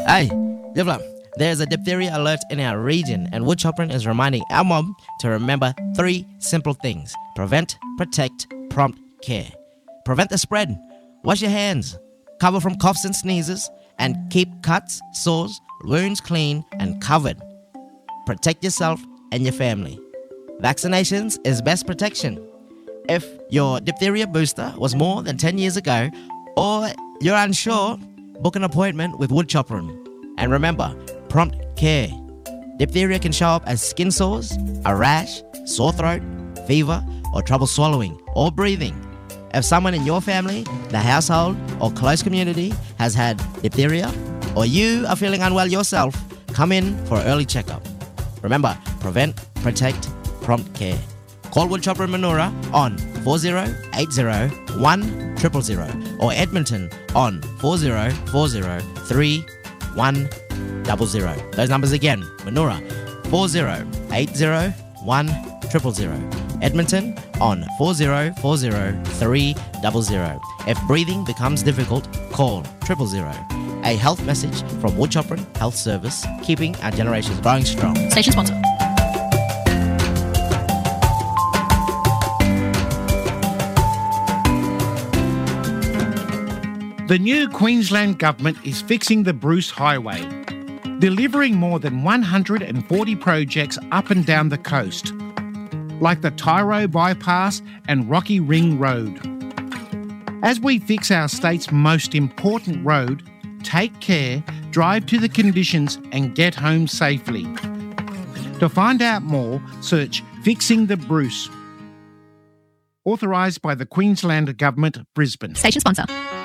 Hey, Divla, there's a diphtheria alert in our region, and Woodchopper is reminding our mob to remember 3 simple things: prevent, protect, prompt care. Prevent the spread. Wash your hands. Cover from coughs and sneezes, and keep cuts, sores, wounds clean and covered. Protect yourself and your family. Vaccinations is best protection. If your diphtheria booster was more than 10 years ago, or you're unsure, book an appointment with Woodchopper. And remember, prompt care. Diphtheria can show up as skin sores, a rash, sore throat, fever, or trouble swallowing or breathing. If someone in your family, the household, or close community has had diphtheria, or you are feeling unwell yourself, come in for an early checkup. Remember, prevent, protect, prompt care. Call Woodchopper and Manoora on 4080-1000 or Edmonton on 4040-3100. Those numbers again, Manoora 4080-1000. Edmonton on 4040-300. If breathing becomes difficult, call 000. A health message from Woodchopper Health Service, keeping our generations growing strong. Station sponsor. The new Queensland Government is fixing the Bruce Highway, delivering more than 140 projects up and down the coast, like the Tyro Bypass and Rocky Ring Road. As we fix our state's most important road, take care, drive to the conditions and get home safely. To find out more, search Fixing the Bruce. Authorised by the Queensland Government, Brisbane. Station sponsor.